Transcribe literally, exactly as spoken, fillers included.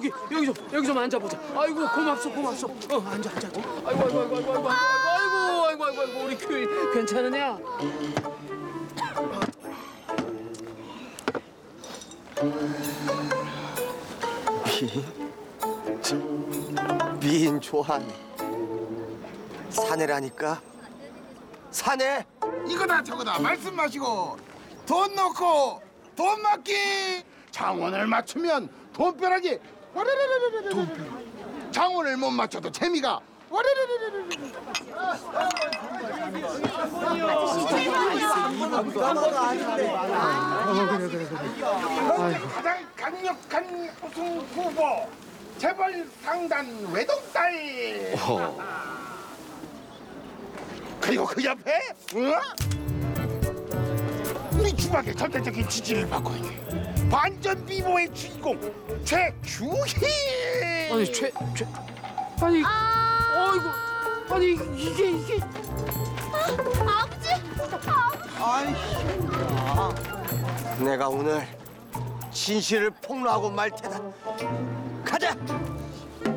여기 여기 좀 여기 좀 앉아보자. 아이고 고맙소 고맙소. 어 앉아 앉아. 앉아. 아이고 아이고 아이고 아이고 아이고 아이고 아이고 아이고 아이고 우리 큐이 괜찮으냐? 미인, 미인 좋아하네. 사내라니까. 사내. 이거다 저거다 말씀 마시고 돈 넣고 돈 맞기. 장원을 맞추면 돈벼락이 와르르르르르. 돈벼락. 장원을 못 맞춰도 재미가 와르르르르르. 가장 강력한 우승 후보 재벌 상단 외동딸. 그리고 그 옆에 어? 우리 주박의 절대적인 지지를 받고 있는 반전 비보의 주인공 최규희. 아니 최최 아니 어이구 아니 이게 이게 아버지! 내가 오늘 진실을 폭로하고 말 테다. 가자.